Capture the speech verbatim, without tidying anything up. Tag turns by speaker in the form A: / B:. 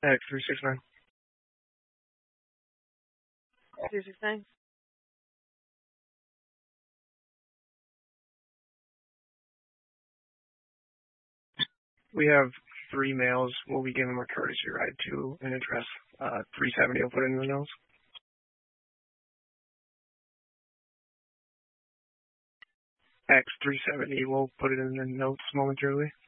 A: X three six nine.
B: Two six nine.
A: We have three males. We'll be giving them a courtesy ride to an address. Uh, three seventy will put it in the notes. X three seventy will put it in the notes momentarily.